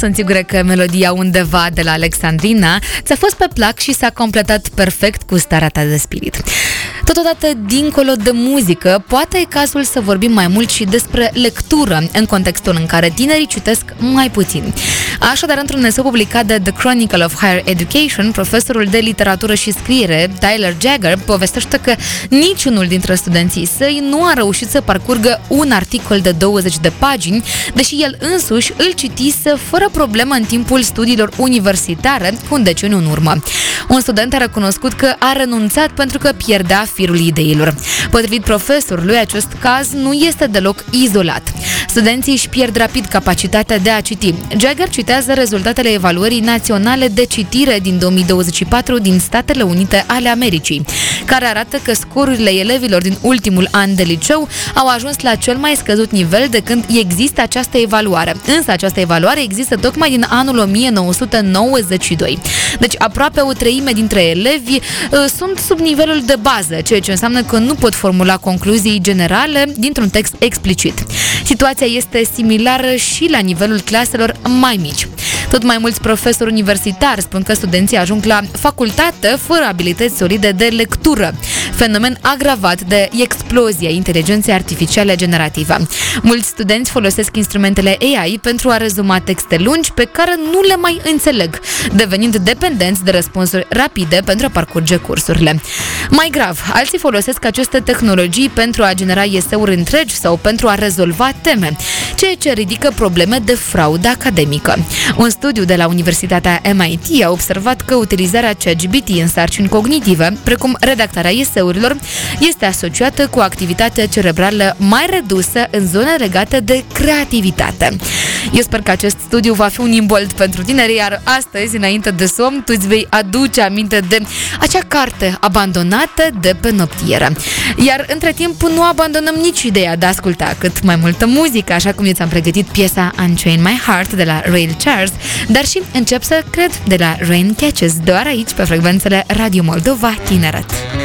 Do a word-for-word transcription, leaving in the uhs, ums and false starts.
Sunt sigură că melodia Undeva de la Alexandrina ți-a fost pe plac și s-a completat perfect cu starea ta de spirit. Totodată, dincolo de muzică, poate e cazul să vorbim mai mult și despre lectură, în contextul în care tinerii citesc mai puțin. Așadar, într-un eseu publicat de The Chronicle of Higher Education, profesorul de literatură și scriere, Tyler Jagger, povestește că niciunul dintre studenții săi nu a reușit să parcurgă un articol de douăzeci de pagini, deși el însuși îl citise fără problemă în timpul studiilor universitare, cu un deceniu în urmă. Un student a recunoscut că a renunțat pentru că pierdea firul ideilor. Potrivit profesorului, acest caz nu este deloc izolat. Studenții își pierd rapid capacitatea de a citi. Jagger citează rezultatele evaluării naționale de citire din două mii douăzeci și patru din Statele Unite ale Americii, care arată că scorurile elevilor din ultimul an de liceu au ajuns la cel mai scăzut nivel de când există această evaluare. Însă această evaluare există tocmai din anul o mie nouă sute nouăzeci și doi. Deci aproape o treime dintre elevi uh, sunt sub nivelul de bază, ceea ce înseamnă că nu pot formula concluzii generale dintr-un text explicit. Situația este similară și la nivelul claselor mai mici. Tot mai mulți profesori universitari spun că studenții ajung la facultate fără abilități solide de lectură, fenomen agravat de explozia inteligenței artificiale generative. Mulți studenți folosesc instrumentele A I pentru a rezuma texte lungi pe care nu le mai înțeleg, devenind dependenți de răspunsuri rapide pentru a parcurge cursurile. Mai grav, alții folosesc aceste tehnologii pentru a genera eseuri întregi sau pentru a rezolva teme, ceea ce ridică probleme de fraudă academică. Un studiu de la Universitatea M I T a observat că utilizarea ChatGPT în sarcini cognitive, precum redactarea eseurilor, este asociată cu activitatea cerebrală mai redusă în zone legate de creativitate. Eu sper că acest studiu va fi un imbold pentru tineri, iar astăzi, înainte de somn, tu îți vei aduce aminte de acea carte abandonată de pe noptieră. Iar între timp nu abandonăm nici ideea de a asculta cât mai multă muzică, așa cum eu ți-am pregătit piesa Unchain My Heart de la Ray Charles, dar și Încep să cred de la Rain Catches, doar aici pe frecvențele Radio Moldova Tineret.